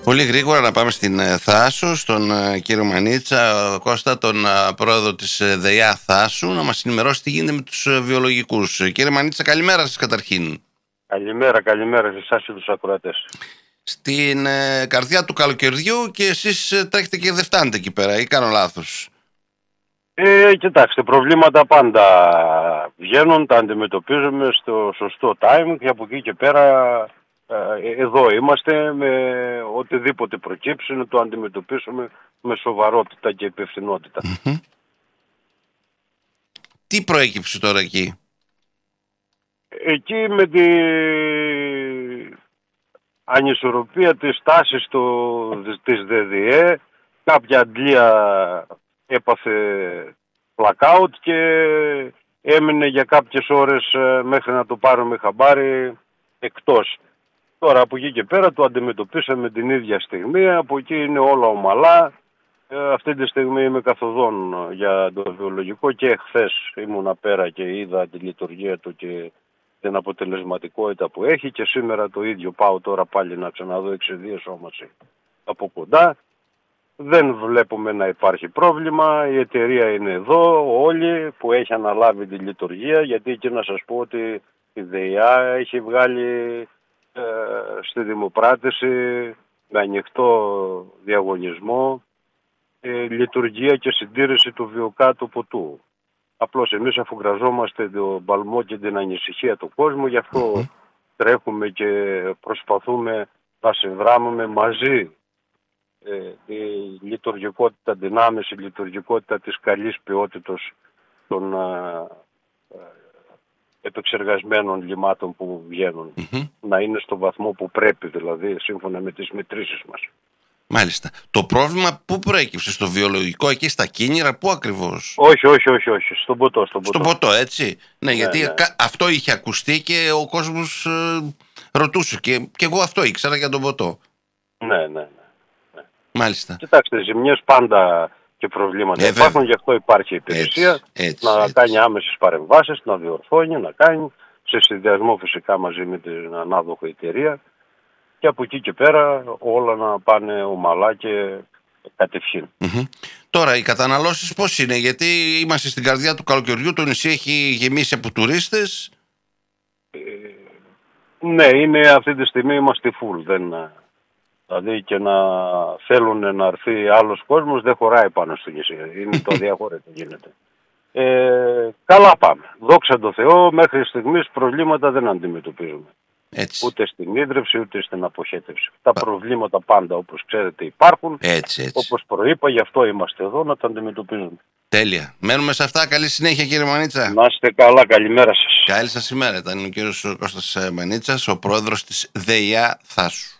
Πολύ γρήγορα να πάμε στην Θάσο, στον κύριο Μανίτσα, Κώστα, τον πρόεδρο της ΔΕΙΑ Θάσου, να μας ενημερώσει τι γίνεται με τους βιολογικούς. Κύριε Μανίτσα, καλημέρα σας καταρχήν. Καλημέρα σε εσάς και τους ακροατές. Στην καρδιά του καλοκαιριού και εσείς τρέχετε και δεν φτάνετε εκεί πέρα, ή κάνω λάθος? Κοιτάξτε, προβλήματα πάντα βγαίνουν, τα αντιμετωπίζουμε στο σωστό time και από εκεί και πέρα εδώ είμαστε, με οτιδήποτε προκύψει να το αντιμετωπίσουμε με σοβαρότητα και υπευθυνότητα. Mm-hmm. Τι προέκυψε τώρα εκεί? Εκεί με την ανισορροπία της τάσης της ΔΔΕ, κάποια αντλία έπαθε blackout και έμεινε για κάποιες ώρες μέχρι να το πάρουμε χαμπάρι εκτός. Τώρα από εκεί και πέρα το αντιμετωπίσαμε την ίδια στιγμή, από εκεί είναι όλα ομαλά. Αυτή τη στιγμή είμαι καθοδόν για το βιολογικό και χθες ήμουνα πέρα και είδα τη λειτουργία του και την αποτελεσματικότητα που έχει και σήμερα το ίδιο πάω τώρα πάλι να ξαναδώ εξεδίασόμαση από κοντά. Δεν βλέπουμε να υπάρχει πρόβλημα, η εταιρεία είναι εδώ όλοι που έχει αναλάβει τη λειτουργία, γιατί και να σας πω ότι η ΔΕΙΑ έχει βγάλει στη δημοπράτηση με ανοιχτό διαγωνισμό λειτουργία και συντήρηση του βιοκάτου ποτού. Απλώς εμείς αφουγκραζόμαστε τον παλμό και την ανησυχία του κόσμου, γι' αυτό τρέχουμε και προσπαθούμε να συνδράμουμε μαζί η λειτουργικότητα δυνάμεις, η λειτουργικότητα της καλής ποιότητας των επεξεργασμένων λιμάτων που βγαίνουν. Να είναι στο βαθμό που πρέπει, δηλαδή σύμφωνα με τις μετρήσεις μας. Μάλιστα. Το πρόβλημα πού προέκυψε, στο βιολογικό, εκεί στα κίνηρα, πού ακριβώς? Όχι. Στον ποτό. Στον ποτό, έτσι. Ναι, γιατί αυτό είχε ακουστεί και ο κόσμος ρωτούσε. Και εγώ αυτό ήξερα για τον ποτό. Ναι. Μάλιστα. Κοιτάξτε, ζημιές πάντα και προβλήματα υπάρχουν, γι' αυτό υπάρχει υπηρεσία να κάνει άμεσες παρεμβάσεις, να διορθώνει, να κάνει σε συνδυασμό φυσικά μαζί με την ανάδοχη εταιρεία και από εκεί και πέρα όλα να πάνε ομαλά και κατευθείαν. Τώρα οι καταναλώσεις πώς είναι? Γιατί είμαστε στην καρδιά του καλοκαιριού, το νησί έχει γεμίσει από τουρίστες. Ναι, είναι αυτή τη στιγμή είμαστε full. Δηλαδή και να θέλουν να έρθει άλλος κόσμος δεν χωράει πάνω στο νησί. Είναι το αδιαχώρητο γίνεται. Καλά πάμε. Δόξα τω Θεώ, μέχρι στιγμής προβλήματα δεν αντιμετωπίζουμε. Έτσι. Ούτε στην ίδρυυση ούτε στην αποχέτευση. Τα προβλήματα πάντα όπως ξέρετε υπάρχουν. Έτσι. Όπως προείπα, γι' αυτό είμαστε εδώ να τα αντιμετωπίζουμε. Τέλεια. Μένουμε σε αυτά. Καλή συνέχεια κύριε Μανίτσα. Να είστε καλά. Καλημέρα σας. Καλή σας ημέρα. Ήταν ο κύριος Κώστας Μανίτσας, ο πρόεδρος της ΔΕΙΑ Θάσου.